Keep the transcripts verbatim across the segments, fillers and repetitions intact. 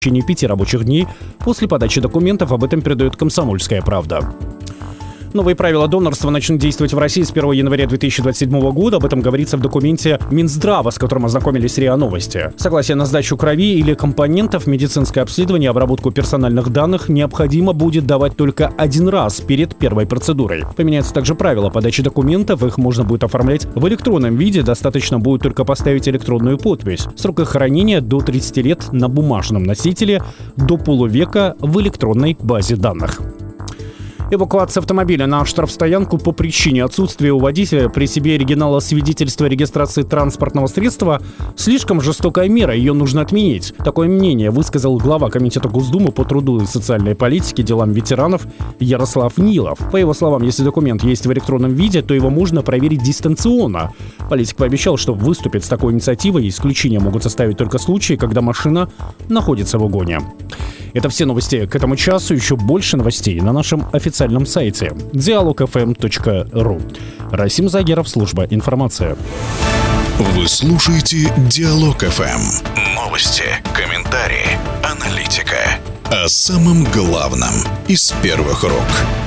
в течение пяти рабочих дней после подачи документов. Об этом передает «Комсомольская правда». Новые правила донорства начнут действовать в России с первого января две тысячи двадцать седьмого года. Об этом говорится в документе Минздрава, с которым ознакомились РИА Новости. Согласие на сдачу крови или компонентов, медицинское обследование, обработку персональных данных необходимо будет давать только один раз перед первой процедурой. Поменяются также правила подачи документов. Их можно будет оформлять в электронном виде. Достаточно будет только поставить электронную подпись. Срок их хранения до тридцати лет на бумажном носителе, до полувека в электронной базе данных. Эвакуация автомобиля на штрафстоянку по причине отсутствия у водителя при себе оригинала свидетельства о регистрации транспортного средства – слишком жестокая мера, ее нужно отменить. Такое мнение высказал глава Комитета Госдумы по труду и социальной политике, делам ветеранов Ярослав Нилов. По его словам, если документ есть в электронном виде, то его можно проверить дистанционно. Политик пообещал, что выступит с такой инициативой, исключения могут составить только случаи, когда машина находится в угоне. Это все новости к этому часу. Еще больше новостей на нашем официальном сайте диалог эф эм точка ру. Расим Загеров, служба информация. Вы слушаете Диалог эф эм. Новости, комментарии, аналитика. О самом главном из первых рук.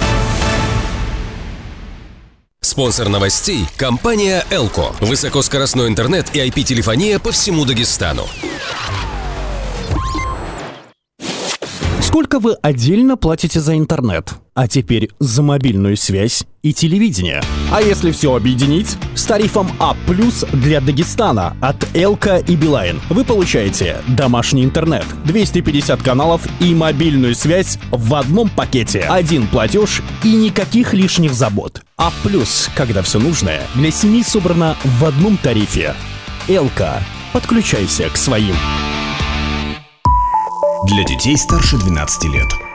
Спонсор новостей – компания «Элко». Высокоскоростной интернет и ай пи-телефония по всему Дагестану. Сколько вы отдельно платите за интернет? А теперь за мобильную связь и телевидение. А если все объединить? С тарифом А плюс для Дагестана от Элко и Билайн вы получаете домашний интернет, двести пятьдесят каналов и мобильную связь в одном пакете. Один платеж и никаких лишних забот. А плюс, когда все нужное для семьи собрано в одном тарифе. Элко. Подключайся к своим. Для детей старше двенадцати лет.